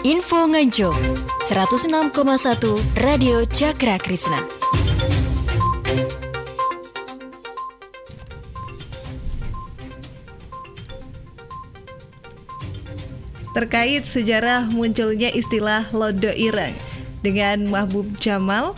Info Nganjuk 106,1 Radio Cakra Krisna. Terkait sejarah munculnya istilah londo ireng dengan Mahbub Jamal,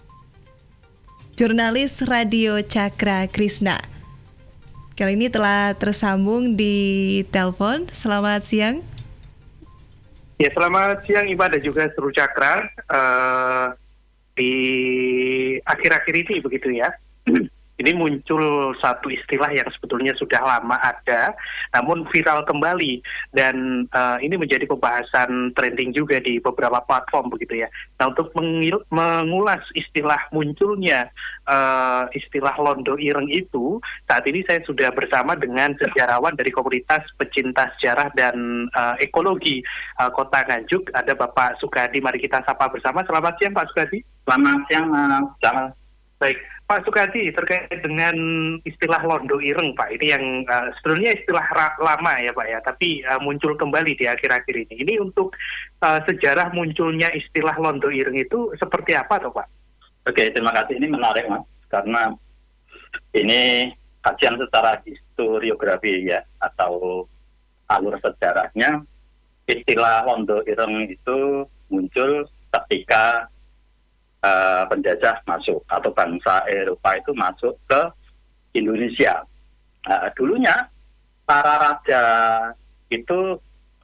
jurnalis Radio Cakra Krisna. Kali ini telah tersambung di telepon. Selamat siang. Ya, selamat siang Iba dan juga seluruh Cakra. Di akhir-akhir ini begitu ya. Ini muncul satu istilah yang sebetulnya sudah lama ada, namun viral kembali, dan ini menjadi pembahasan trending juga di beberapa platform begitu ya. Nah, untuk mengulas istilah munculnya istilah londo ireng itu, saat ini saya sudah bersama dengan sejarawan dari komunitas pecinta sejarah dan ekologi Kota Nganjuk. Ada Bapak Sukadi, mari kita sapa bersama. Selamat siang Pak Sukadi. Selamat siang, Mas. Baik, Pak Sukadi, terkait dengan istilah londo ireng, Pak, ini yang sebetulnya istilah lama ya Pak ya, tapi muncul kembali di akhir-akhir ini. Ini untuk sejarah munculnya istilah londo ireng itu seperti apa toh Pak? Oke, terima kasih. Ini menarik Mas, karena ini kajian secara historiografi ya, atau alur sejarahnya. Istilah londo ireng itu muncul ketika penjajah masuk atau bangsa Eropa itu masuk ke Indonesia. Dulunya para raja itu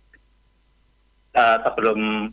sebelum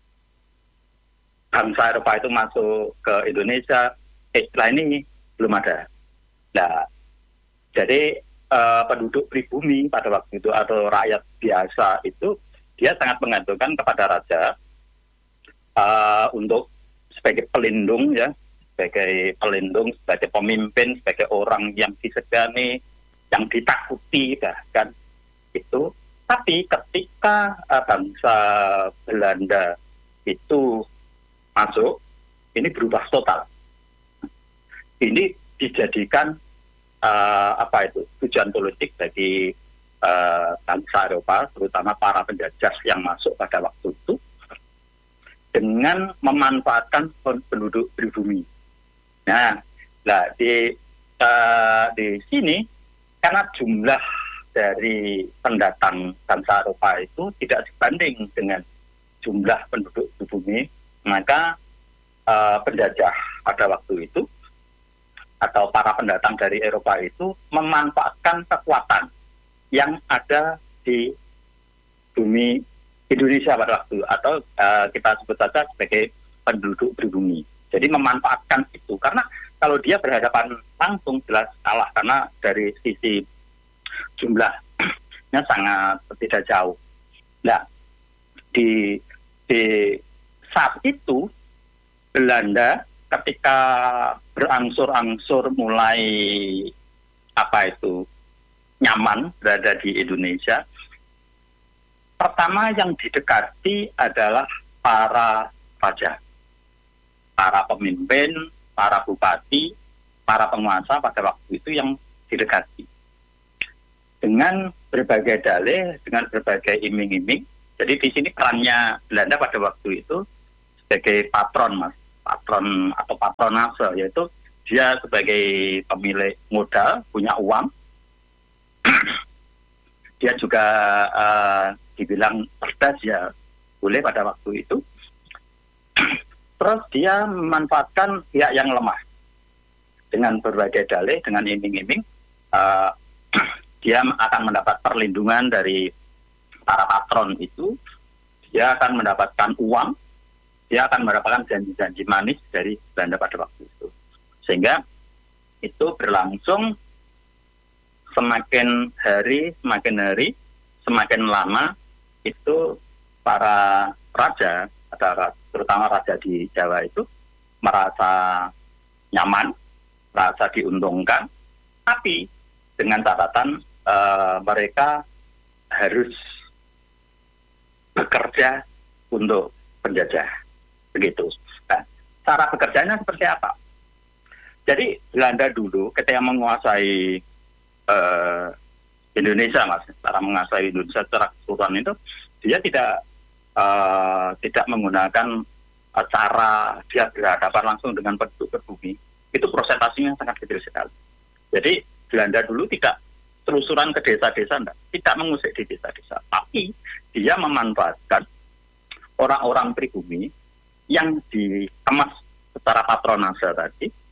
bangsa Eropa itu masuk ke Indonesia, istilah ini belum ada. Nah, jadi penduduk pribumi pada waktu itu atau rakyat biasa itu dia sangat menggantungkan kepada raja untuk sebagai pelindung ya, sebagai pelindung, sebagai pemimpin, sebagai orang yang disegani, yang ditakuti bahkan itu. Tapi ketika bangsa Belanda itu masuk, ini berubah total. Ini dijadikan tujuan politik bagi bangsa Eropa, terutama para penjajah yang masuk pada waktu itu, dengan memanfaatkan penduduk pribumi. Nah, di sini karena jumlah dari pendatang bangsa Eropa itu tidak sebanding dengan jumlah penduduk pribumi, maka penjajah pada waktu itu atau para pendatang dari Eropa itu memanfaatkan kekuatan yang ada di bumi Indonesia pada waktu, atau kita sebut saja sebagai penduduk pribumi. Jadi memanfaatkan itu, karena kalau dia berhadapan langsung jelas kalah, karena dari sisi jumlahnya sangat tidak jauh. Nah, di saat itu Belanda ketika berangsur-angsur mulai nyaman berada di Indonesia, pertama yang didekati adalah para raja, para pemimpin, para bupati, para penguasa pada waktu itu yang didekati. Dengan berbagai dalih, dengan berbagai iming-iming. Jadi di sini perannya Belanda pada waktu itu sebagai patron, Mas. Patron atau patronase, yaitu dia sebagai pemilik modal, punya uang. Dia juga dibilang cerdas ya, boleh pada waktu itu. Terus dia memanfaatkan pihak yang lemah dengan berbagai dalih, dengan iming-iming. Dia akan mendapat perlindungan dari para patron itu. Dia akan mendapatkan uang. Dia akan mendapatkan janji-janji manis dari Belanda pada waktu itu. Sehingga itu berlangsung semakin hari, semakin lama, itu para raja, terutama raja di Jawa itu, merasa nyaman, merasa diuntungkan, tapi dengan catatan mereka harus bekerja untuk penjajah, begitu. Nah, cara bekerjanya seperti apa? Jadi Belanda dulu ketika menguasai Indonesia, Mas, cara menguasai Indonesia secara keseluruhan itu, dia tidak tidak menggunakan cara dia berhadapan langsung dengan penduduk pribumi, itu prosentasinya sangat kecil sekali. Jadi Belanda dulu tidak telusuran ke desa-desa, tidak mengusik di desa-desa, tapi dia memanfaatkan orang-orang pribumi yang dikemas secara patronase tadi